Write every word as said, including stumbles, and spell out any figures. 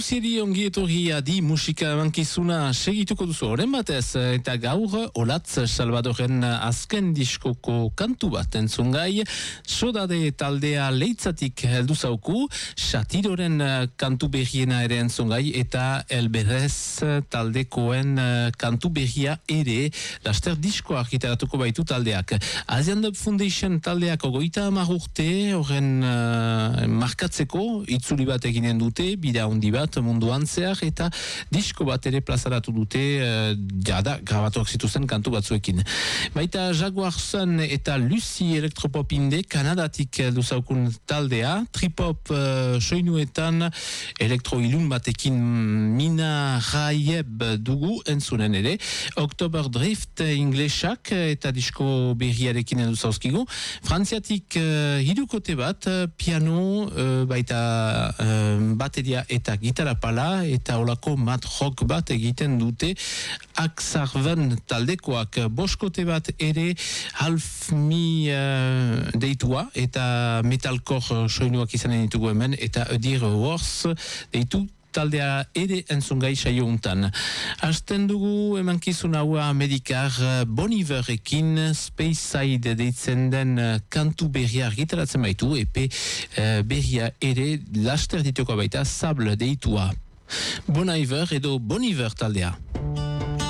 Guzieri ongi etorria di musika emankizuna segituko duzu horren batez, eta gaur Olatz Salvadoren azken diskoko kantu bat entzungai, Sodade taldea leitzatik heldu zauku, Shatiroren kantu berriena ere entzungai, eta Elberez taldekoen kantu berria ere, laster diskoa argitaratuko baitu taldeak. Asian Dub Foundation taldeak ogoita hamar urte, horren uh, markatzeko, itzuli bat eginen dute, bida handi bat munduan zehar, eta disko bat ere plazaratu dute, uh, jada, grabatuak zituzen kantu batzuekin. Baita Jaguar Sun eta Lucy Electropop inde, Kanadatik duzaukun taldea, tripop uh, soinuetan, elektroilun batekin Mina Raieb dugu entzunen ere, October Drift inglesak eta disko berriarekin duzauzkigu, frantziatik uh, hirukote bat, piano, uh, baita uh, bateria eta gitara pala, eta olako mat rock bat egiten dute Aksarven taldekoak, boskote bat ere half mi uh, deitua, eta metalcore soinuak izanen ditugu hemen, eta Edir Wars deitu taldea ere entzungai saio untan. Hasten dugu emankizun haua Medikar Bon Iverekin, Space Side deitzen den kantu berria argitaratzen baitu, epe uh, berria ere laster dituko baita Sable deitua. Bon Iver edo Bon Iver taldea.